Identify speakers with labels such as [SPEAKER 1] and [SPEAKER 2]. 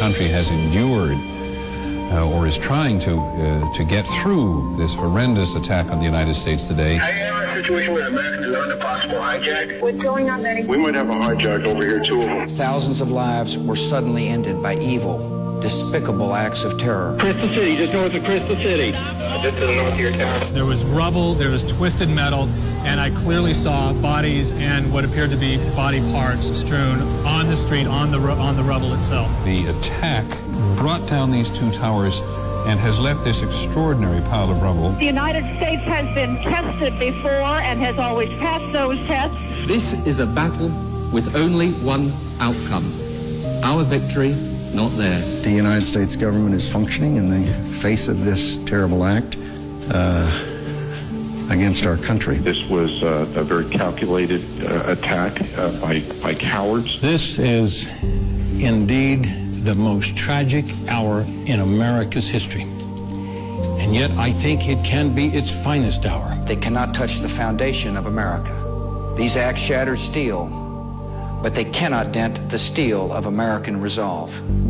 [SPEAKER 1] country has endured or is trying to get through this horrendous attack on the United States today.
[SPEAKER 2] I am in a situation where Americans are under possible hijack.
[SPEAKER 3] What's going on, Benny?
[SPEAKER 2] We might have a hijack over here, two of them.
[SPEAKER 4] Thousands of lives were suddenly ended by evil, despicable acts of terror.
[SPEAKER 5] Crystal City, just north of Crystal City.
[SPEAKER 2] Just to the north of your town.
[SPEAKER 6] There was rubble, there was twisted metal, and I clearly saw bodies and what appeared to be body parts strewn on the street, on the rubble itself.
[SPEAKER 1] The attack brought down these two towers and has left this extraordinary pile of rubble.
[SPEAKER 7] The United States has been tested before and has always passed those tests.
[SPEAKER 8] This is a battle with only one outcome: our victory, not theirs.
[SPEAKER 9] The United States government is functioning in the face of this terrible act against our country.
[SPEAKER 10] This was a very calculated attack by cowards.
[SPEAKER 11] This is indeed the most tragic hour in America's history. And yet I think it can be its finest hour.
[SPEAKER 4] They cannot touch the foundation of America. These acts shatter steel, but they cannot dent the steel of American resolve.